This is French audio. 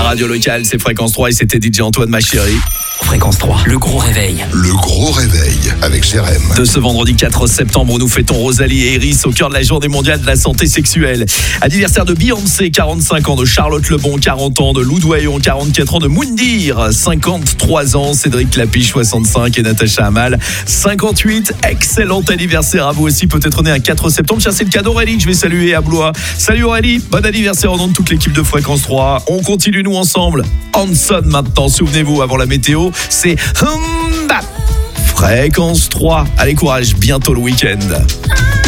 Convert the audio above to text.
radio locale, c'est Fréquence 3 et c'était DJ Antoine, ma chérie. Fréquence 3, le gros réveil. Le gros réveil avec Jérém. De ce vendredi 4 septembre où nous fêtons Rosalie et Iris au cœur de la journée mondiale de la santé sexuelle. Anniversaire de Beyoncé, 45 ans, de Charlotte Lebon, 40 ans, de Lou Doyon, 44 ans, de Moundir, 53 ans, Cédric Clapiche, 65 et Natacha Amal, 58. Excellent anniversaire à vous aussi, peut-être né un 4 septembre. Tiens, c'est le cas d'Aurélie que je vais saluer à Blois. Salut Aurélie, bon anniversaire au nom de toute l'équipe de Fréquence 3. On continue nous ensemble. Hanson maintenant, souvenez-vous, avant la météo, c'est Fréquence 3. Allez, courage, bientôt le week-end.